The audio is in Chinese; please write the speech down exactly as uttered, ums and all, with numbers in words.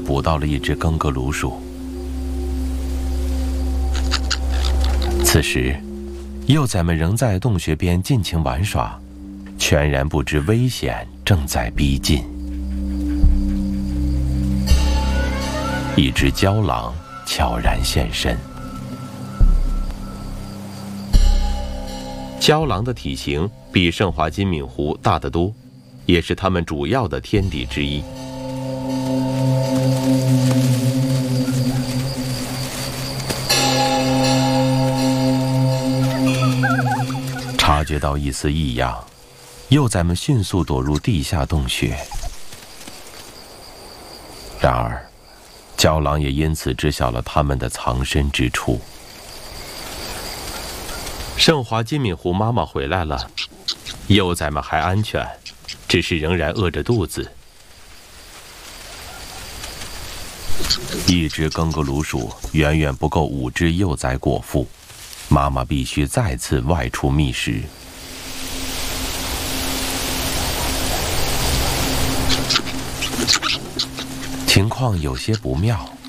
捕到了一只更格鲁鼠。此时，幼崽们仍在洞穴边尽情玩耍，全然不知危险正在逼近。一只郊狼悄然现身。郊狼的体型比圣华金敏湖大得多，也是它们主要的天敌之一。察觉到一丝异样，幼崽们迅速躲入地下洞穴。然而，郊狼也因此知晓了它们的藏身之处。圣华金敏湖妈妈回来了，幼崽们还安全，只是仍然饿着肚子。一只更格鲁鼠远远不够五只幼崽果腹，妈妈必须再次外出觅食。情况有些不妙。